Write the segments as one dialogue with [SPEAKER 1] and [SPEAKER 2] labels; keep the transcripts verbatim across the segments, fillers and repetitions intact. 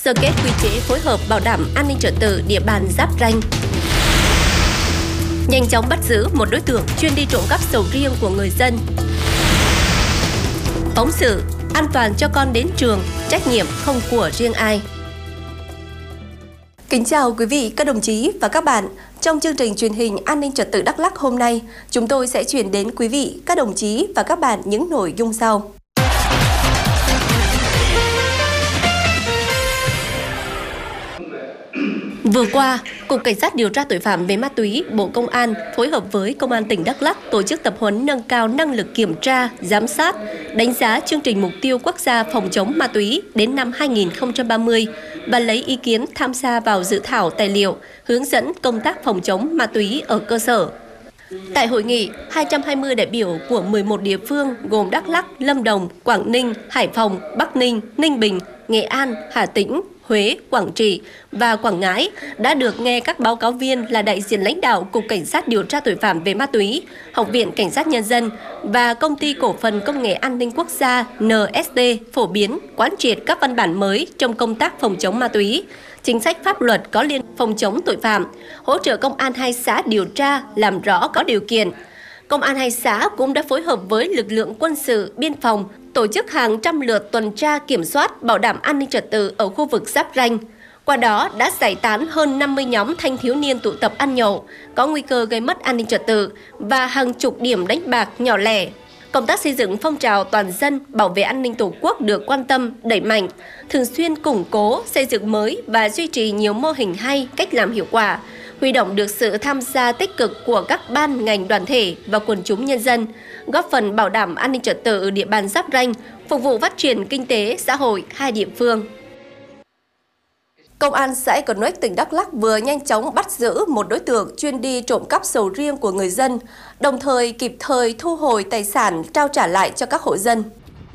[SPEAKER 1] sơ kết quy chế phối hợp bảo đảm an ninh trật tự địa bàn giáp ranh. Nhanh chóng bắt giữ một đối tượng chuyên đi trộm cắp sầu riêng của người dân. Phóng sự an toàn cho con đến trường, trách nhiệm không của riêng ai. Kính chào quý vị, các đồng chí và các bạn. Trong chương trình truyền hình An ninh trật tự Đắk Lắk hôm nay, chúng tôi sẽ chuyển đến quý vị, các đồng chí và các bạn những nội dung sau. Vừa qua, Cục Cảnh sát điều tra tội phạm về ma túy, Bộ Công an phối hợp với Công an tỉnh Đắk Lắk tổ chức tập huấn nâng cao năng lực kiểm tra, giám sát, đánh giá chương trình mục tiêu quốc gia phòng chống ma túy đến năm hai nghìn không trăm ba mươi và lấy ý kiến tham gia vào dự thảo tài liệu hướng dẫn công tác phòng chống ma túy ở cơ sở. Tại hội nghị, hai trăm hai mươi đại biểu của mười một địa phương gồm Đắk Lắk, Lâm Đồng, Quảng Ninh, Hải Phòng, Bắc Ninh, Ninh Bình, Nghệ An, Hà Tĩnh, Huế, Quảng Trị và Quảng Ngãi đã được nghe các báo cáo viên là đại diện lãnh đạo Cục Cảnh sát điều tra tội phạm về ma túy, Học viện Cảnh sát Nhân dân và Công ty Cổ phần Công nghệ An ninh Quốc gia N S D phổ biến, quán triệt các văn bản mới trong công tác phòng chống ma túy, chính sách pháp luật có liên phòng chống tội phạm, hỗ trợ công an hai xã điều tra, làm rõ có điều kiện. Công an hai xã cũng đã phối hợp với lực lượng quân sự, biên phòng, tổ chức hàng trăm lượt tuần tra kiểm soát bảo đảm an ninh trật tự ở khu vực giáp ranh. Qua đó đã giải tán hơn năm mươi nhóm thanh thiếu niên tụ tập ăn nhậu, có nguy cơ gây mất an ninh trật tự và hàng chục điểm đánh bạc nhỏ lẻ. Công tác xây dựng phong trào toàn dân bảo vệ an ninh Tổ quốc được quan tâm, đẩy mạnh, thường xuyên củng cố, xây dựng mới và duy trì nhiều mô hình hay, cách làm hiệu quả, huy động được sự tham gia tích cực của các ban, ngành, đoàn thể và quần chúng nhân dân, góp phần bảo đảm an ninh trật tự ở địa bàn giáp ranh, phục vụ phát triển kinh tế, xã hội hai địa phương. Công an xã Economic tỉnh Đắk Lắk vừa nhanh chóng bắt giữ một đối tượng chuyên đi trộm cắp sầu riêng của người dân, đồng thời kịp thời thu hồi tài sản trao trả lại cho các hộ dân.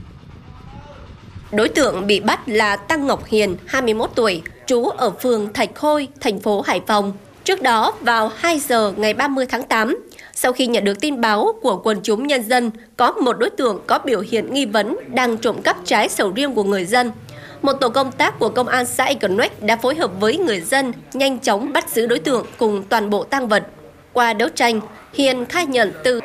[SPEAKER 1] Đối tượng bị bắt là Tăng Ngọc Hiền, hai mươi mốt tuổi, trú ở phường Thạch Khôi, thành phố Hải Phòng. Trước đó, vào hai giờ ngày ba mươi tháng tám, sau khi nhận được tin báo của quần chúng nhân dân có một đối tượng có biểu hiện nghi vấn đang trộm cắp trái sầu riêng của người dân, một tổ công tác của Công an xã Economic đã phối hợp với người dân nhanh chóng bắt giữ đối tượng cùng toàn bộ tang vật. Qua đấu tranh, Hiền khai nhận từ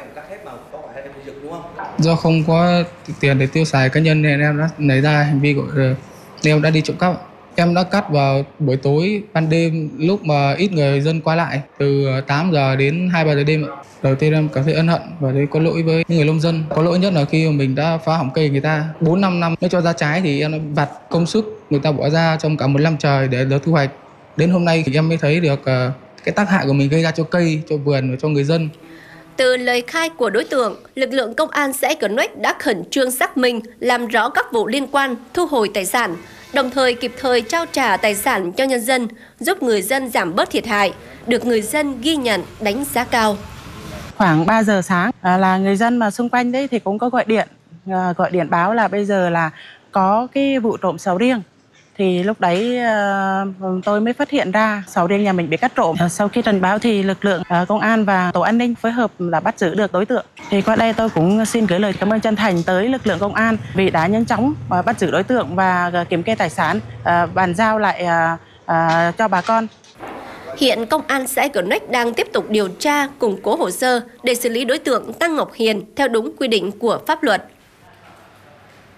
[SPEAKER 2] do không có tiền để tiêu xài cá nhân nên em đã nảy ra hành vi của em đã đi trộm cắp. Em đã cắt vào buổi tối, ban đêm lúc mà ít người dân qua lại, từ tám giờ đến hai ba giờ đêm. Đầu tiên em cảm thấy ân hận và thấy có lỗi với những người nông dân. Có lỗi nhất là khi mà mình đã phá hỏng cây người ta. bốn năm năm mới cho ra trái thì em đã vặt công sức người ta bỏ ra trong cả một năm trời để được thu hoạch. Đến hôm nay thì em mới thấy được cái tác hại của mình gây ra cho cây, cho vườn và cho người dân.
[SPEAKER 1] Từ lời khai của đối tượng, lực lượng công an xã Economic đã khẩn trương xác minh, làm rõ các vụ liên quan, thu hồi tài sản, đồng thời kịp thời trao trả tài sản cho nhân dân, giúp người dân giảm bớt thiệt hại, được người dân ghi nhận, đánh giá cao.
[SPEAKER 3] Khoảng ba giờ sáng là người dân mà xung quanh đấy thì cũng có gọi điện, gọi điện báo là bây giờ là có cái vụ trộm sầu riêng. Thì lúc đấy tôi mới phát hiện ra sầu riêng nhà mình bị cắt trộm. Sau khi trình báo thì lực lượng công an và tổ an ninh phối hợp là bắt giữ được đối tượng. Thì qua đây tôi cũng xin gửi lời cảm ơn chân thành tới lực lượng công an vì đã nhanh chóng bắt giữ đối tượng và kiểm kê tài sản, bàn giao lại cho bà con.
[SPEAKER 1] Hiện Công an xã Economic đang tiếp tục điều tra, củng cố hồ sơ để xử lý đối tượng Tăng Ngọc Hiền theo đúng quy định của pháp luật.